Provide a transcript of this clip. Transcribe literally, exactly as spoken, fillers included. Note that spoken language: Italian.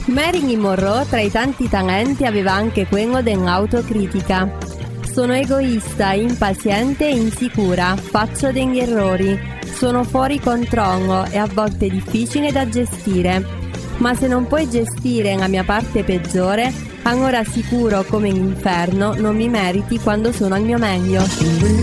Marilyn Monroe, tra i tanti talenti, aveva anche quello dell'autocritica. Sono egoista, impaziente e insicura, faccio degli errori, sono fuori controllo e a volte difficile da gestire. Ma se non puoi gestire la mia parte peggiore, allora sicuro come l'inferno non mi meriti quando sono al mio meglio.